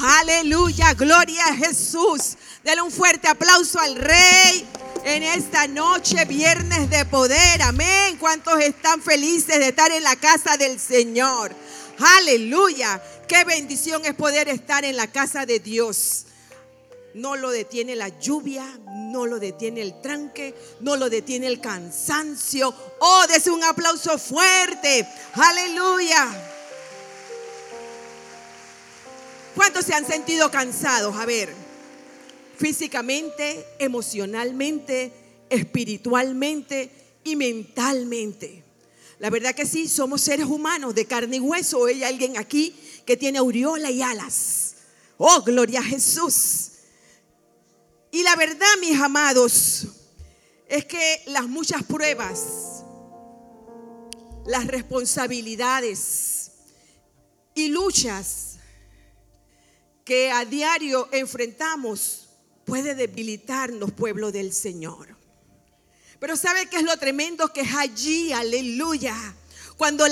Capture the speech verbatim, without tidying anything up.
Aleluya, gloria a Jesús. Dale un fuerte aplauso al Rey en esta noche, viernes de poder. Amén. ¿Cuántos están felices de estar en la casa del Señor? Aleluya. Qué bendición es poder estar en la casa de Dios. No lo detiene la lluvia, no lo detiene el tranque, no lo detiene el cansancio. Oh, dese un aplauso fuerte. Aleluya. ¿Cuántos se han sentido cansados? A ver, físicamente, emocionalmente, espiritualmente y mentalmente. La verdad que sí, somos seres humanos de carne y hueso. Hay alguien aquí que tiene aureola y alas. Oh, gloria a Jesús. Y la verdad, mis amados, es que las muchas pruebas, las responsabilidades y luchas que a diario enfrentamos puede debilitarnos, pueblo del Señor. Pero ¿sabe qué es lo tremendo? Que es allí, aleluya, cuando